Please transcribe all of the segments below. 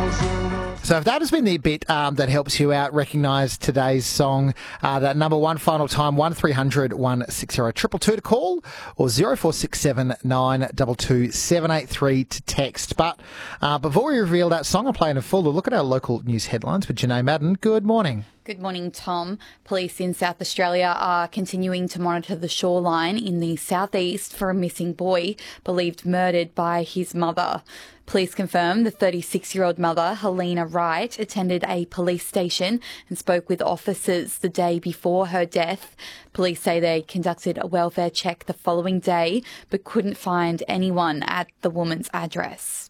So if that has been the bit that helps you out, recognise today's song. That number one final time, 1300 160 222 to call, or 0467 922 783 to text. But before we reveal that song, I'm playing in full. A look at our local news headlines with Janae Madden. Good morning. Good morning, Tom. Police in South Australia are continuing to monitor the shoreline in the southeast for a missing boy believed murdered by his mother. Police confirm the 36-year-old mother, Helena Wright, attended a police station and spoke with officers the day before her death. Police say they conducted a welfare check the following day but couldn't find anyone at the woman's address.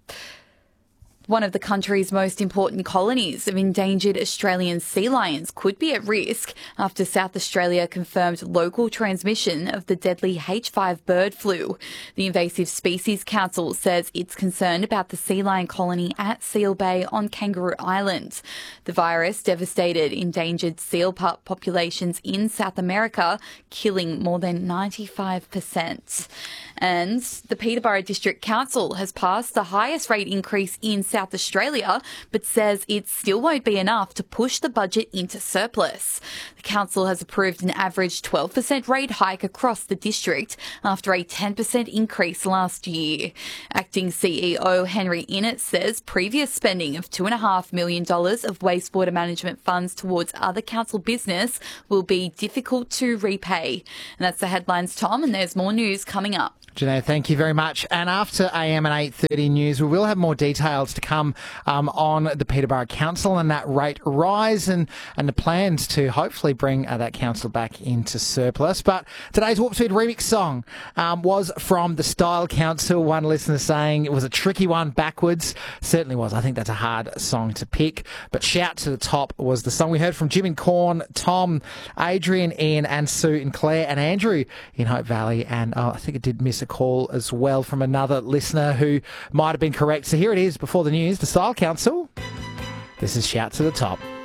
One of the country's most important colonies of endangered Australian sea lions could be at risk after South Australia confirmed local transmission of the deadly H5 bird flu. The Invasive Species Council says it's concerned about the sea lion colony at Seal Bay on Kangaroo Island. The virus devastated endangered seal pup populations in South America, killing more than 95%. And the Peterborough District Council has passed the highest rate increase in South Australia, but says it still won't be enough to push the budget into surplus. The council has approved an average 12% rate hike across the district after a 10% increase last year. Acting CEO Henry Innett says previous spending of $2.5 million of wastewater management funds towards other council business will be difficult to repay. And that's the headlines, Tom, and there's more news coming up. Janae, thank you very much. And after AM and 8:30 news, we will have more details to come on the Peterborough Council and that rate rise and the plans to hopefully bring that council back into surplus. But today's Warp Speed remix song was from the Style Council. One listener saying it was a tricky one backwards. Certainly was. I think that's a hard song to pick. But Shout to the Top was the song we heard from Jim in Corn, Tom, Adrian, Ian and Sue in Clare and Andrew in Hope Valley. And I think it did miss a call as well from another listener who might have been correct. So here it is before the news, the Style Council. This is Shout to the Top.